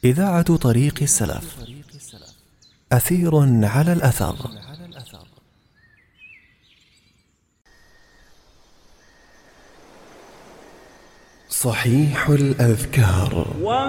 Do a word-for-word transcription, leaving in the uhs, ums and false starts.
إذاعة طريق السلف. أثير على الأثر. صحيح الأذكار.